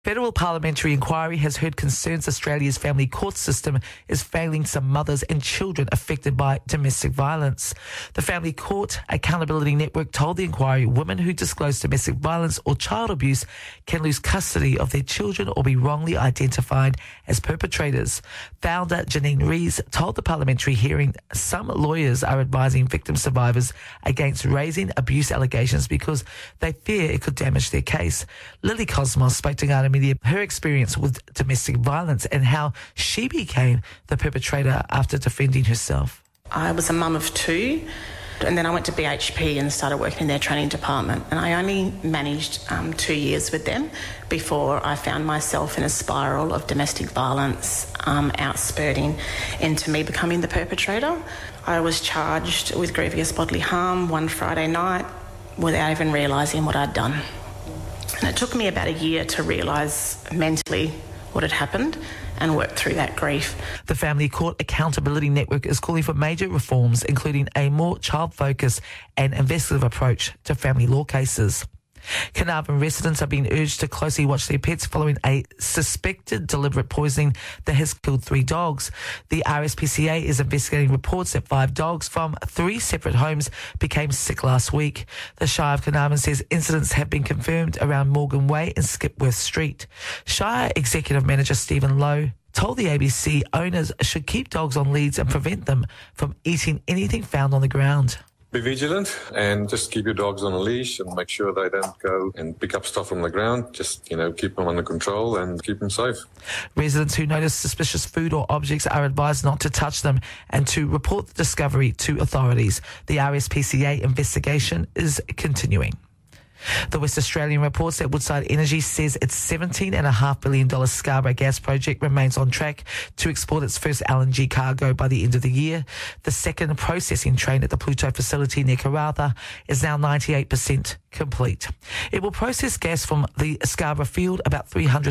Federal parliamentary inquiry has heard concerns Australia's family court system is failing some mothers and children affected by domestic violence. The Family Court Accountability Network told the inquiry women who disclose domestic violence or child abuse can lose custody of their children or be wrongly identified as perpetrators. Founder Janine Rees told the parliamentary hearing some lawyers are advising victim survivors against raising abuse allegations because they fear it could damage their case. Lily Cosmos spoke to Ngāta Media her experience with domestic violence and how she became the perpetrator after defending herself. I was a mum of two, and then I went to BHP and started working in their training department, and I only managed 2 years with them before I found myself in a spiral of domestic violence outspurting into me becoming the perpetrator. I was charged with grievous bodily harm one Friday night without even realising what I'd done. And it took me about a year to realise mentally what had happened and work through that grief. The Family Court Accountability Network is calling for major reforms, including a more child-focused and investigative approach to family law cases. Carnarvon residents are being urged to closely watch their pets following a suspected deliberate poisoning that has killed 3 dogs. The RSPCA is investigating reports that 5 dogs from 3 separate homes became sick last week. The Shire of Carnarvon says incidents have been confirmed around Morgan Way and Skipworth Street. Shire Executive Manager Stephen Lowe told the ABC owners should keep dogs on leads and prevent them from eating anything found on the ground. Be vigilant and just keep your dogs on a leash and make sure they don't go and pick up stuff from the ground. Just, keep them under control and keep them safe. Residents who notice suspicious food or objects are advised not to touch them and to report the discovery to authorities. The RSPCA investigation is continuing. The West Australian reports that Woodside Energy says its $17.5 billion Scarborough gas project remains on track to export its first LNG cargo by the end of the year. The second processing train at the Pluto facility near Karratha is now 98% complete. It will process gas from the Scarborough field about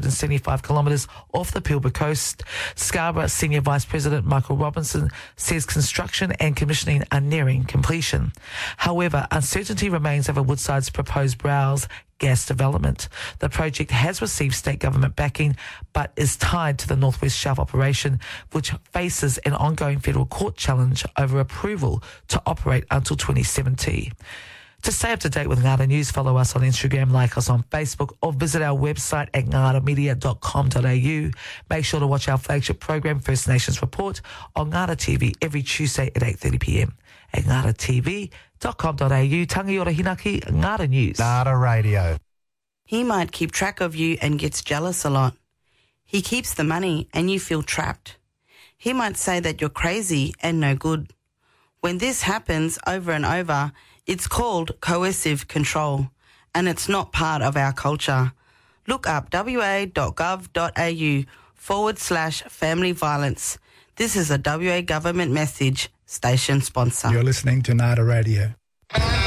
375 kilometres off the Pilbara coast. Scarborough Senior Vice President Michael Robinson says construction and commissioning are nearing completion. However, uncertainty remains over Woodside's proposed Browse gas development. The project has received state government backing but is tied to the North West Shelf operation, which faces an ongoing federal court challenge over approval to operate until 2070. To stay up to date with Ngāta News, follow us on Instagram, like us on Facebook, or visit our website at ngatamedia.com.au. Make sure to watch our flagship program, First Nations Report, on Ngāta TV every Tuesday at 8:30pm. At ngatatv.com.au, Tangi Ora Hinaki, Ngāta News. Ngāta Radio. He might keep track of you and gets jealous a lot. He keeps the money and you feel trapped. He might say that you're crazy and no good. When this happens over and over, it's called coercive control, and it's not part of our culture. Look up wa.gov.au/family violence. This is a WA government message. Station sponsor. You're listening to Ngāta Radio.